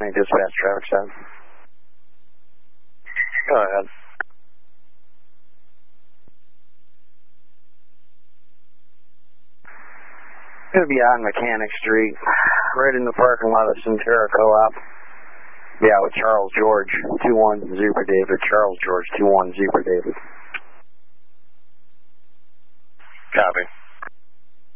Dispatch traffic stop. Go ahead. It'll be on Mechanic Street, right in the parking lot of Centera Co-op. Yeah, with Charles George, 21 Zebra David. Charles George, 21 Zebra David. Copy.